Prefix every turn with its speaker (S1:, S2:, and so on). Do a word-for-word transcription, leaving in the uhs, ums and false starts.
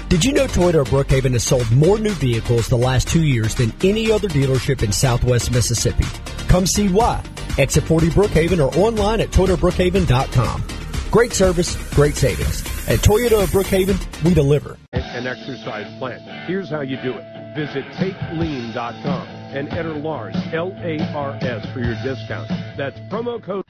S1: Did you know Toyota of Brookhaven has sold more new vehicles the last two years than any other dealership in Southwest Mississippi? Come see why. Exit forty Brookhaven or online at toyota brookhaven dot com. Great service, great savings. At Toyota of Brookhaven, we deliver.
S2: An exercise plan. Here's how you do it. Visit take lean dot com and enter Lars, L A R S, for your discount. That's promo code